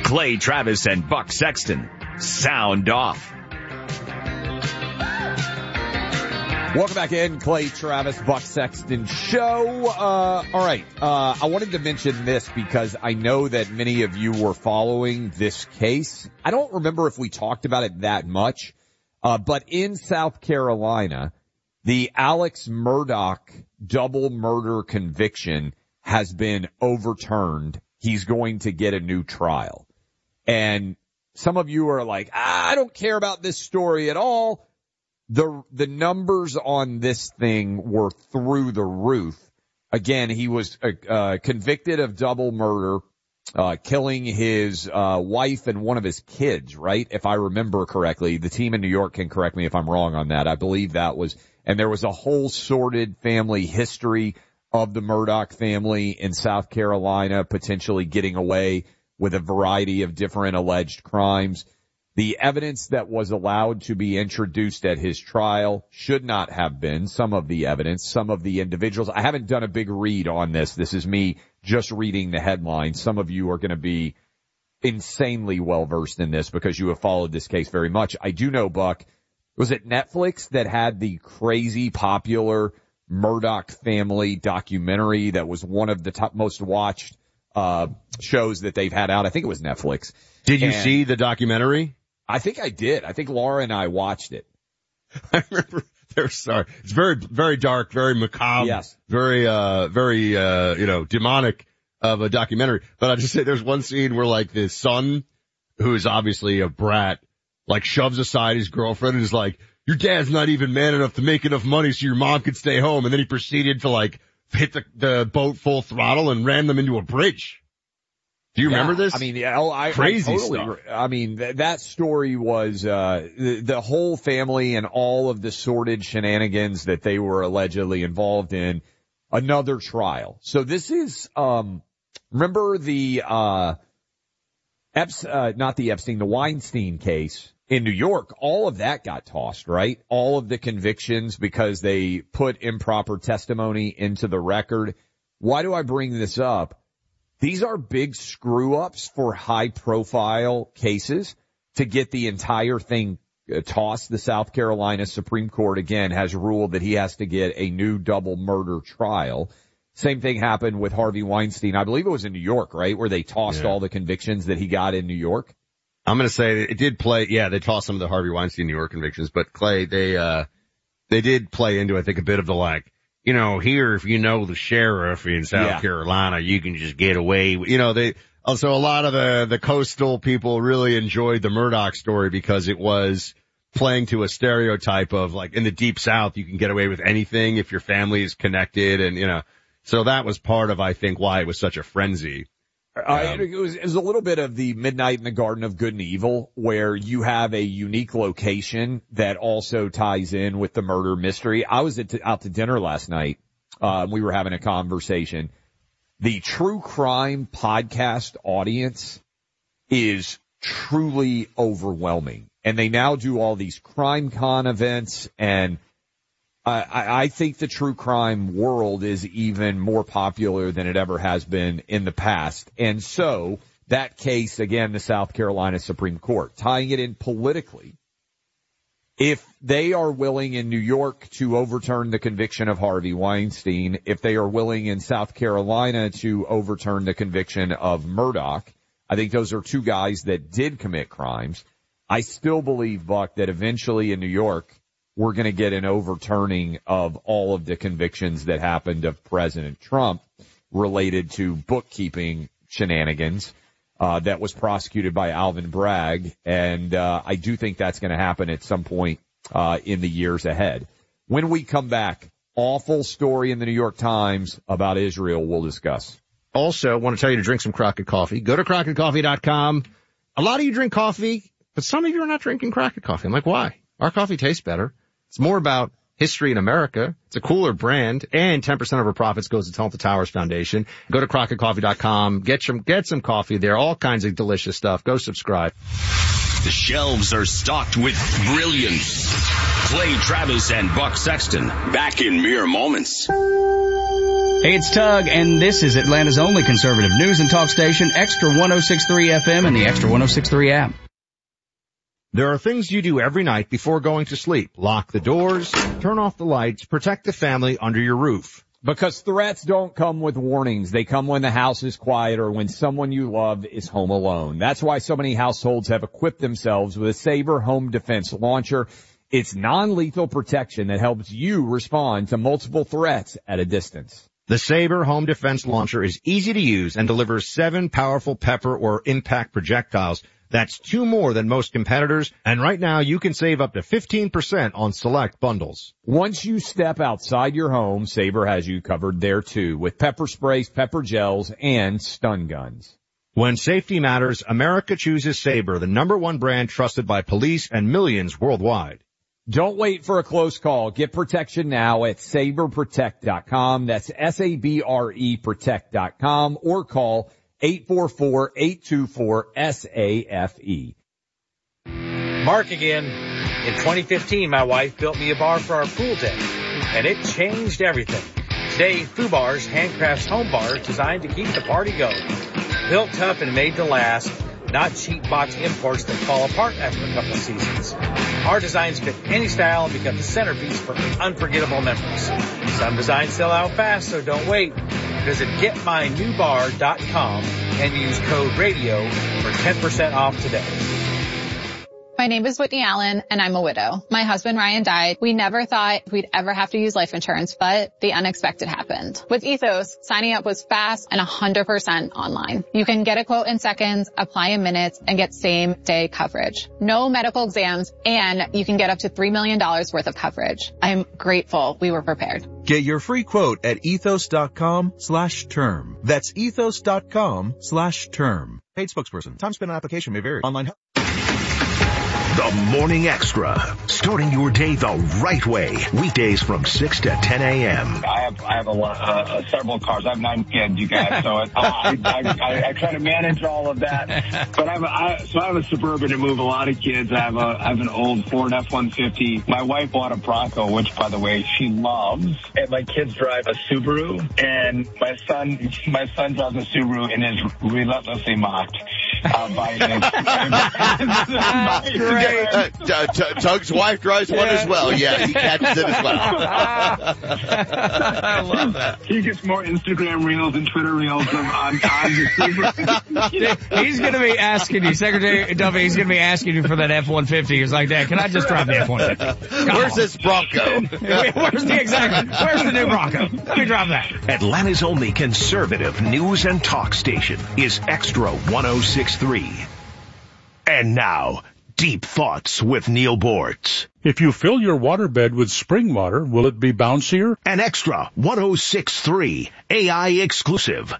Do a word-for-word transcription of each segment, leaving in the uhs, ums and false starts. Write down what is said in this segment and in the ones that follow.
Clay Travis and Buck Sexton. Sound off. Welcome back in, Clay Travis, Buck Sexton Show. Uh, all right. Uh, I wanted to mention this because I know that many of you were following this case. I don't remember if we talked about it that much, uh, but in South Carolina, the Alex Murdaugh double murder conviction has been overturned. He's going to get a new trial. And some of you are like, ah, I don't care about this story at all. The, the numbers on this thing were through the roof. Again, he was uh, uh, convicted of double murder, uh, killing his, uh, wife and one of his kids, right? If I remember correctly. The team in New York can correct me if I'm wrong on that. I believe that was, and there was a whole sordid family history of the Murdaugh family in South Carolina, potentially getting away with a variety of different alleged crimes. The evidence that was allowed to be introduced at his trial should not have been. Some of the evidence, some of the individuals. I haven't done a big read on this. This is me just reading the headlines. Some of you are going to be insanely well versed in this because you have followed this case very much. I do know, Buck, was it Netflix that had the crazy popular Murdaugh family documentary that was one of the top most watched uh shows that they've had out? I think it was Netflix. Did you and see the documentary? I think I did. I think Laura and I watched it. I remember. They're sorry. It's very, very dark, very macabre, yes. very, uh, very, uh, you know, demonic of a documentary. But I just say there's one scene where like the son, who is obviously a brat, like shoves aside his girlfriend and is like, your dad's not even man enough to make enough money so your mom could stay home. And then he proceeded to like hit the, the boat full throttle and ran them into a bridge. Do you yeah, remember this? I mean, yeah, oh, I, crazy I totally, stuff. I mean, th- that story was, uh, the, the whole family and all of the sordid shenanigans that they were allegedly involved in, another trial. So this is, um, remember the, uh, Eps, uh, not the Epstein, the Weinstein case in New York? All of that got tossed, right? All of the convictions because they put improper testimony into the record. Why do I bring this up? These are big screw-ups for high-profile cases to get the entire thing tossed. The South Carolina Supreme Court, again, has ruled that he has to get a new double murder trial. Same thing happened with Harvey Weinstein. I believe it was in New York, right, where they tossed yeah. all the convictions that he got in New York? I'm going to say it did play, yeah, they tossed some of the Harvey Weinstein New York convictions, but Clay, they, uh, they did play into, I think, a bit of the like, you know, here, if you know the sheriff in South yeah. Carolina, you can just get away. You know, they, also a lot of the, the coastal people really enjoyed the Murdaugh story because it was playing to a stereotype of like in the deep South, you can get away with anything if your family is connected. And, you know, so that was part of, I think, why it was such a frenzy. Uh, it, was, it was a little bit of the Midnight in the Garden of Good and Evil, where you have a unique location that also ties in with the murder mystery. I was at, out to dinner last night. Uh, we were having a conversation. The true crime podcast audience is truly overwhelming. And they now do all these crime con events, and I, I think the true crime world is even more popular than it ever has been in the past. And so that case, again, the South Carolina Supreme Court, tying it in politically, if they are willing in New York to overturn the conviction of Harvey Weinstein, if they are willing in South Carolina to overturn the conviction of Murdaugh, I think those are two guys that did commit crimes. I still believe, Buck, that eventually in New York, we're going to get an overturning of all of the convictions that happened of President Trump related to bookkeeping shenanigans uh, that was prosecuted by Alvin Bragg. And uh, I do think that's going to happen at some point uh, in the years ahead. When we come back, awful story in the New York Times about Israel we'll discuss. Also, I want to tell you to drink some Crockett coffee. Go to crockett coffee dot com. A lot of you drink coffee, but some of you are not drinking Crockett coffee. I'm like, why? Our coffee tastes better. It's more about history in America. It's a cooler brand, and ten percent of our profits goes to Tulsa Towers Foundation. Go to crockett coffee dot com. Get some, get some coffee there. All kinds of delicious stuff. Go subscribe. The shelves are stocked with brilliance. Clay Travis and Buck Sexton, back in mere moments. Hey, it's Tug, and this is Atlanta's only conservative news and talk station, Extra one oh six point three F M and the Extra one oh six point three app. There are things you do every night before going to sleep. Lock the doors, turn off the lights, protect the family under your roof. Because threats don't come with warnings. They come when the house is quiet or when someone you love is home alone. That's why so many households have equipped themselves with a Sabre Home Defense Launcher. It's non-lethal protection that helps you respond to multiple threats at a distance. The Sabre Home Defense Launcher is easy to use and delivers seven powerful pepper or impact projectiles. That's two more than most competitors, and right now you can save up to fifteen percent on select bundles. Once you step outside your home, Sabre has you covered there too, with pepper sprays, pepper gels, and stun guns. When safety matters, America chooses Sabre, the number one brand trusted by police and millions worldwide. Don't wait for a close call. Get protection now at sabre protect dot com. That's S A B R E protect dot com, or call eight four four, eight two four, S A F E. Mark again. In twenty fifteen, my wife built me a bar for our pool deck, and it changed everything. Today, Fubar's handcrafts home bar is designed to keep the party going. Built tough and made to last, not cheap box imports that fall apart after a couple seasons. Our designs fit any style and become the centerpiece for unforgettable memories. Some designs sell out fast, so don't wait. Visit get my new bar dot com and use code radio for ten percent off today. My name is Whitney Allen, and I'm a widow. My husband, Ryan, died. We never thought we'd ever have to use life insurance, but the unexpected happened. With Ethos, signing up was fast and one hundred percent online. You can get a quote in seconds, apply in minutes, and get same-day coverage. No medical exams, and you can get up to three million dollars worth of coverage. I'm grateful we were prepared. Get your free quote at ethos dot com slash term. That's ethos dot com slash term. Paid spokesperson. Time spent on application may vary. Online help. The Morning Extra, starting your day the right way. Weekdays from six to ten a.m. I have I have a lot, uh, uh, several cars. I have nine kids, you guys, so it, uh, I, I, I, I try to manage all of that. But I have a, I, so I have a Suburban to move a lot of kids. I have a I have an old Ford F one fifty. My wife bought a Bronco, which, by the way, she loves. And my kids drive a Subaru, and my son my son drives a Subaru and is relentlessly mocked uh, by his. Great. Uh, t- t- Tug's wife drives one yeah. as well. Yeah, he catches it as well. I love that. He gets more Instagram reels and Twitter reels on, on the Subaru. He's going to be asking you, Secretary Duffy, he's going to be asking you for that F one fifty. He's like, Dad, can I just drive the F one fifty? Come Where's on. this Bronco? Where's the exactly? Where's the new Bronco? Let me drive that. Atlanta's only conservative news and talk station is Extra one oh six point three. And now, Deep Thoughts with Neil Bortz. If you fill your waterbed with spring water, will it be bouncier? An Extra one oh six point three A I exclusive.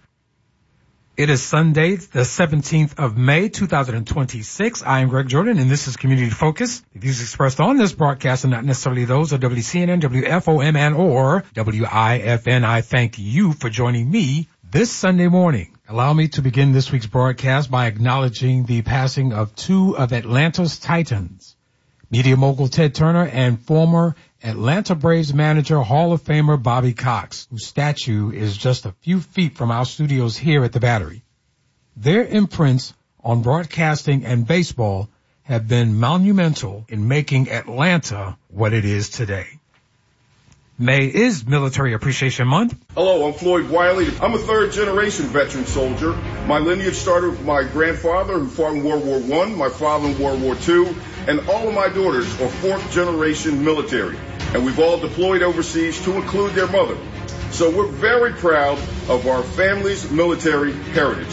It is Sunday, the seventeenth of May, two thousand twenty-six. I am Greg Jordan, and this is Community Focus. The views expressed on this broadcast are not necessarily those of W C N N, W F O M, and or W I F N. I thank you for joining me this Sunday morning. Allow me to begin this week's broadcast by acknowledging the passing of two of Atlanta's Titans, media mogul Ted Turner and former Atlanta Braves manager Hall of Famer Bobby Cox, whose statue is just a few feet from our studios here at the Battery. Their imprints on broadcasting and baseball have been monumental in making Atlanta what it is today. May is Military Appreciation Month. Hello, I'm Floyd Wiley. I'm a third-generation veteran soldier. My lineage started with my grandfather, who fought in World War One, my father in World War Two, and all of my daughters are fourth-generation military. And we've all deployed overseas to include their mother. So we're very proud of our family's military heritage.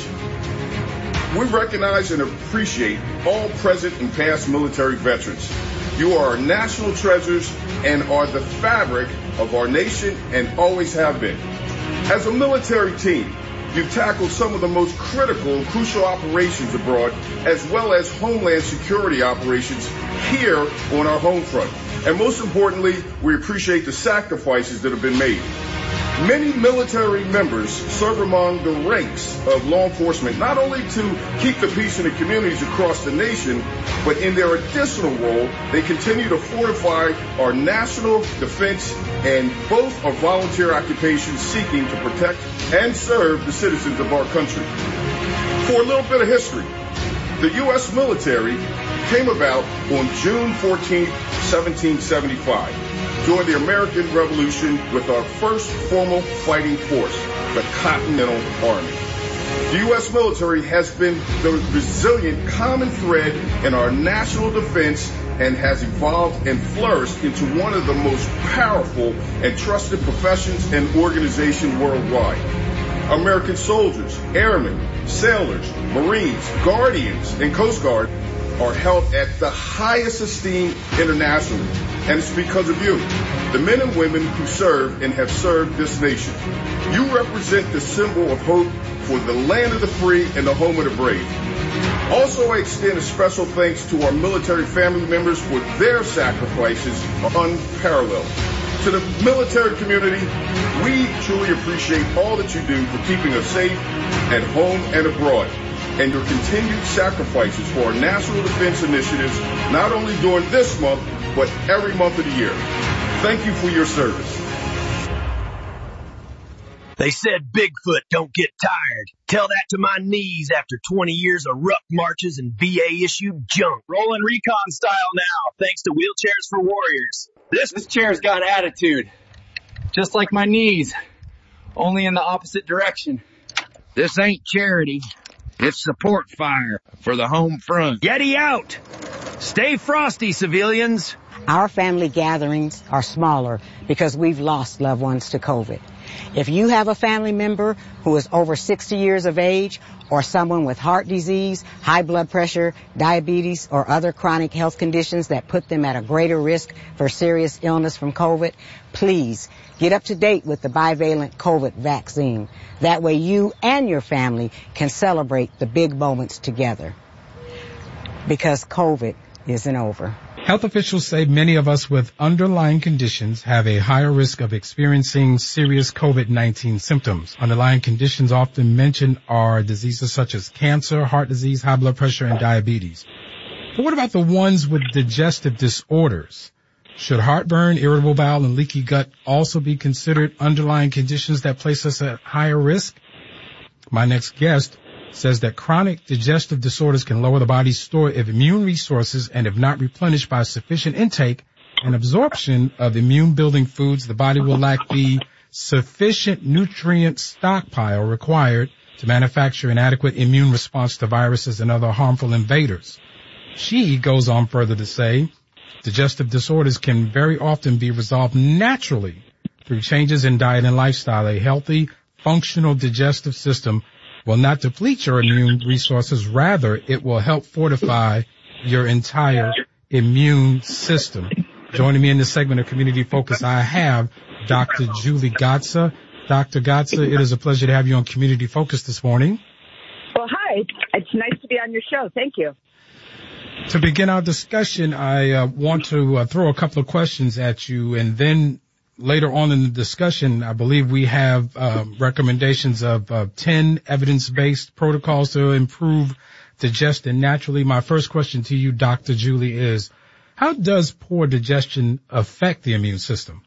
We recognize and appreciate all present and past military veterans. You are our national treasures and are the fabric of our nation and always have been. As a military team, you've tackled some of the most critical and crucial operations abroad, as well as homeland security operations here on our home front. And most importantly, we appreciate the sacrifices that have been made. Many military members serve among the ranks of law enforcement, not only to keep the peace in the communities across the nation, but in their additional role, they continue to fortify our national defense, and both are volunteer occupations seeking to protect and serve the citizens of our country. For a little bit of history, the U S military came about on June fourteenth, seventeen seventy-five, during the American Revolution with our first formal fighting force, the Continental Army. The U S military has been the resilient common thread in our national defense and has evolved and flourished into one of the most powerful and trusted professions and organizations worldwide. American soldiers, airmen, sailors, Marines, Guardians, and Coast Guard are held at the highest esteem internationally, and it's because of you, the men and women who serve and have served this nation. You represent the symbol of hope for the land of the free and the home of the brave. Also, I extend a special thanks to our military family members for their sacrifices unparalleled. To the military community, we truly appreciate all that you do for keeping us safe at home and abroad, and your continued sacrifices for our national defense initiatives, not only during this month, but every month of the year. Thank you for your service. They said Bigfoot don't get tired. Tell that to my knees after twenty years of ruck marches and V A-issued junk. Rolling recon style now, thanks to Wheelchairs for Warriors. This, this chair's got attitude. Just like my knees, only in the opposite direction. This ain't charity. It's support fire for the home front. Yeti out! Stay frosty, civilians. Our family gatherings are smaller because we've lost loved ones to COVID. If you have a family member who is over sixty years of age, or someone with heart disease, high blood pressure, diabetes, or other chronic health conditions that put them at a greater risk for serious illness from COVID, please get up to date with the bivalent COVID vaccine. That way you and your family can celebrate the big moments together. Because COVID isn't over. Health officials say many of us with underlying conditions have a higher risk of experiencing serious COVID nineteen symptoms. Underlying conditions often mentioned are diseases such as cancer, heart disease, high blood pressure, and diabetes. But what about the ones with digestive disorders? Should heartburn, irritable bowel, and leaky gut also be considered underlying conditions that place us at higher risk? My next guest says that chronic digestive disorders can lower the body's store of immune resources, and if not replenished by sufficient intake and absorption of immune-building foods, the body will lack the sufficient nutrient stockpile required to manufacture an adequate immune response to viruses and other harmful invaders. She goes on further to say, digestive disorders can very often be resolved naturally through changes in diet and lifestyle. A healthy, functional digestive system will not deplete your immune resources. Rather, it will help fortify your entire immune system. Joining me in this segment of Community Focus, I have Doctor Julie Gotza. Doctor Gotza, it is a pleasure to have you on Community Focus this morning. Well, hi. It's nice to be on your show. Thank you. To begin our discussion, I uh, want to uh, throw a couple of questions at you, and then later on in the discussion, I believe we have uh, recommendations of uh, ten evidence-based protocols to improve digestion naturally. My first question to you, Doctor Julie, is how does poor digestion affect the immune system?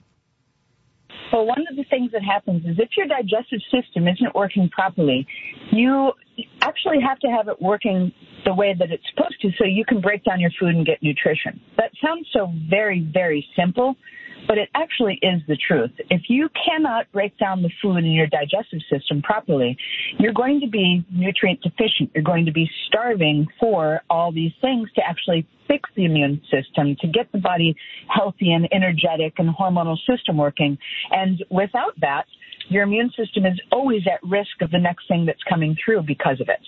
Well, one of the things that happens is if your digestive system isn't working properly, you actually have to have it working the way that it's supposed to so you can break down your food and get nutrition. That sounds so very, very simple, but it actually is the truth. If you cannot break down the food in your digestive system properly, you're going to be nutrient deficient. You're going to be starving for all these things to actually fix the immune system, to get the body healthy and energetic and hormonal system working. And without that, your immune system is always at risk of the next thing that's coming through because of it.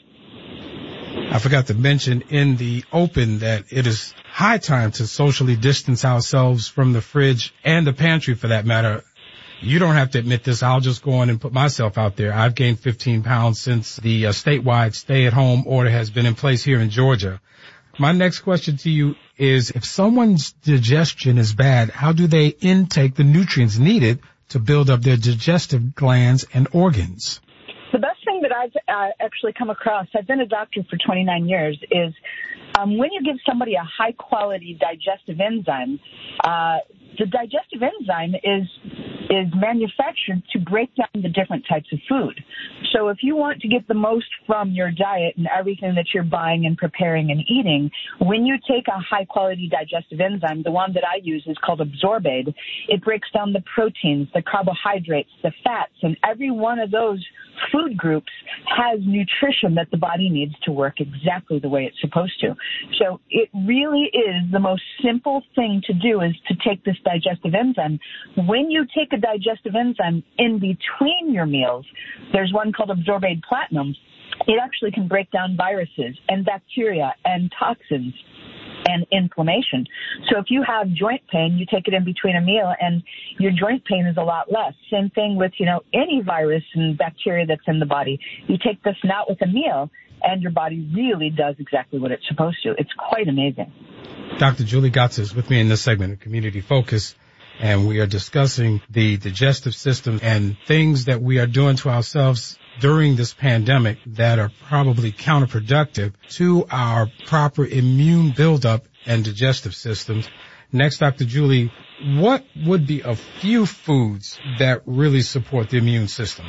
I forgot to mention in the open that it is high time to socially distance ourselves from the fridge and the pantry for that matter. You don't have to admit this. I'll just go on and put myself out there. I've gained fifteen pounds since the uh, statewide stay-at-home order has been in place here in Georgia. My next question to you is, if someone's digestion is bad, how do they intake the nutrients needed to build up their digestive glands and organs? The best thing that I've uh, actually come across, I've been a doctor for twenty-nine years, is um, when you give somebody a high-quality digestive enzyme, uh, the digestive enzyme is is manufactured to break down the different types of food. So if you want to get the most from your diet and everything that you're buying and preparing and eating, when you take a high-quality digestive enzyme, the one that I use is called Absorbaid, it breaks down the proteins, the carbohydrates, the fats, and every one of those food groups has nutrition that the body needs to work exactly the way it's supposed to. So it really is the most simple thing to do is to take this digestive enzyme. When you take a digestive enzyme in between your meals, there's one called Absorbaid Platinum. It actually can break down viruses and bacteria and toxins and inflammation. So if you have joint pain, you take it in between a meal and your joint pain is a lot less. Same thing with, you know, any virus and bacteria that's in the body. You take this not with a meal and your body really does exactly what it's supposed to. It's quite amazing. Doctor Julie Gotts is with me in this segment of Community Focus, and we are discussing the digestive system and things that we are doing to ourselves during this pandemic that are probably counterproductive to our proper immune buildup and digestive systems. Next, Doctor Julie, what would be a few foods that really support the immune system?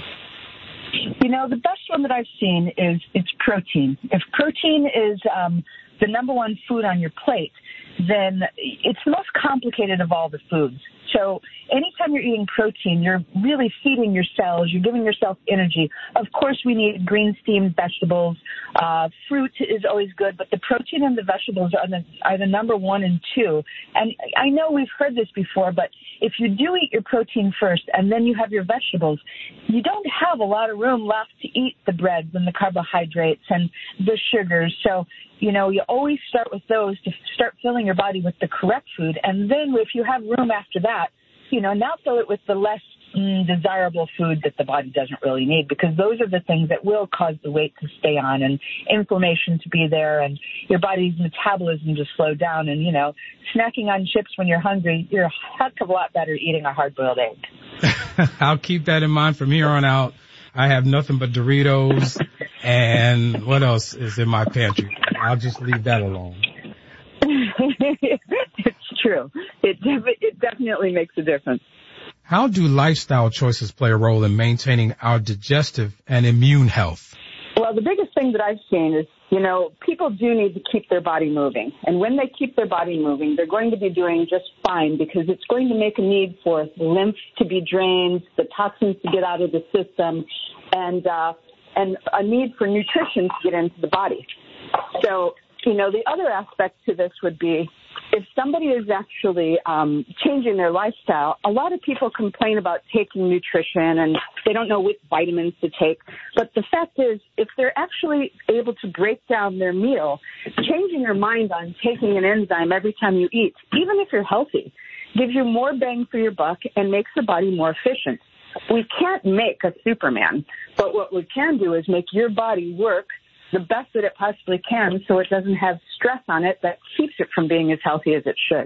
You know, the best one that I've seen is it's protein. If protein is um, the number one food on your plate, then it's the most complicated of all the foods. So anytime you're eating protein, you're really feeding your cells. You're giving yourself energy. Of course, we need green steamed vegetables. Uh, fruit is always good, but the protein and the vegetables are the, are the number one and two. And I know we've heard this before, but if you do eat your protein first and then you have your vegetables, you don't have a lot of room left to eat the breads and the carbohydrates and the sugars. So, you know, you always start with those to start filling your body with the correct food. And then if you have room after that, you know, now fill it with the less mm, desirable food that the body doesn't really need, because those are the things that will cause the weight to stay on and inflammation to be there and your body's metabolism to slow down. And, you know, snacking on chips when you're hungry, you're a heck of a lot better eating a hard-boiled egg. I'll keep that in mind from here on out. I have nothing but Doritos and what else is in my pantry? I'll just leave that alone. It's true. It, def- it definitely makes a difference. How do lifestyle choices play a role in maintaining our digestive and immune health? Well, the biggest thing that I've seen is, you know, people do need to keep their body moving. And when they keep their body moving, they're going to be doing just fine, because it's going to make a need for lymph to be drained, the toxins to get out of the system, and uh, and a need for nutrition to get into the body. So, you know, the other aspect to this would be if somebody is actually um, changing their lifestyle, a lot of people complain about taking nutrition and they don't know which vitamins to take. But the fact is, if they're actually able to break down their meal, changing your mind on taking an enzyme every time you eat, even if you're healthy, gives you more bang for your buck and makes the body more efficient. We can't make a Superman, but what we can do is make your body work the best that it possibly can, so it doesn't have stress on it that keeps it from being as healthy as it should.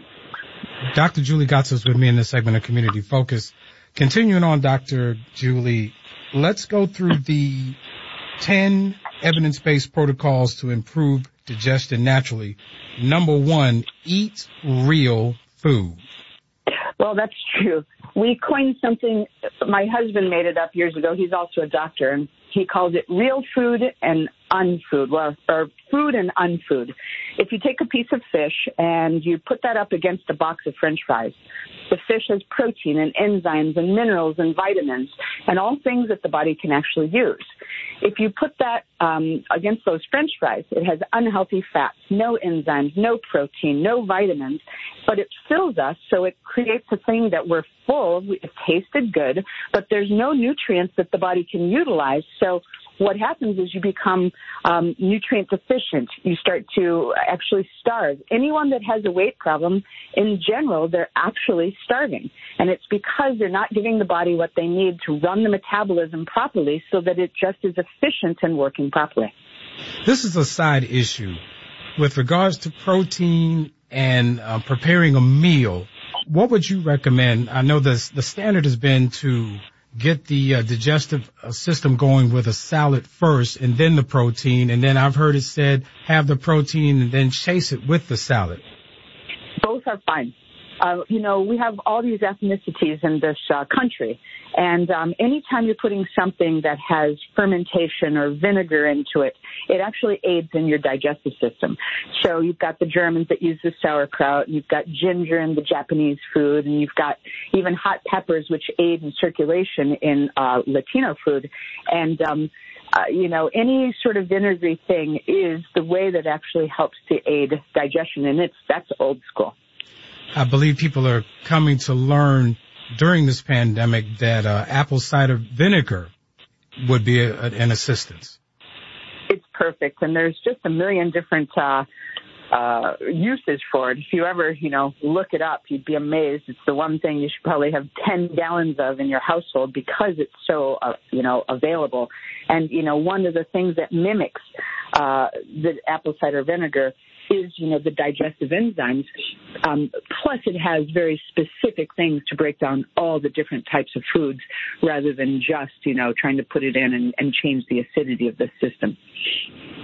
Doctor Julie Gotts is with me in this segment of Community Focus. Continuing on, Doctor Julie, let's go through the ten evidence-based protocols to improve digestion naturally. Number one, eat real food. Well, that's true. We coined something, my husband made it up years ago. He's also a doctor, and he calls it real food and unfood, well, or food and unfood. If you take a piece of fish and you put that up against a box of French fries, the fish has protein and enzymes and minerals and vitamins and all things that the body can actually use. If you put that um, against those French fries, it has unhealthy fats, no enzymes, no protein, no vitamins, but it fills us, so it creates a thing that we're full. It tasted good, but there's no nutrients that the body can utilize. So what happens is you become um, nutrient deficient. You start to actually starve. Anyone that has a weight problem, in general, they're actually starving. And it's because they're not giving the body what they need to run the metabolism properly so that it just is efficient and working properly. This is a side issue. With regards to protein and uh, preparing a meal, What would you recommend? I know the the standard has been to get the uh, digestive system going with a salad first and then the protein. And then I've heard it said have the protein and then chase it with the salad. Both are fine. Uh, you know, we have all these ethnicities in this uh, country, and um, anytime you're putting something that has fermentation or vinegar into it, it actually aids in your digestive system. So you've got the Germans that use the sauerkraut, and you've got ginger in the Japanese food, and you've got even hot peppers, which aid in circulation in uh, Latino food. And um, Uh, you know, any sort of vinegary thing is the way that actually helps to aid digestion, and it's that's old school. I believe people are coming to learn during this pandemic that uh, apple cider vinegar would be a, an assistance. It's perfect, and there's just a million different uh, uh, uses for it. If you ever, you know, look it up, you'd be amazed. It's the one thing you should probably have ten gallons of in your household because it's so, uh, you know, available. And, you know, one of the things that mimics uh, the apple cider vinegar is, you know, the digestive enzymes. Um, plus, it has very specific things to break down all the different types of foods rather than just, you know, trying to put it in and, and change the acidity of the system.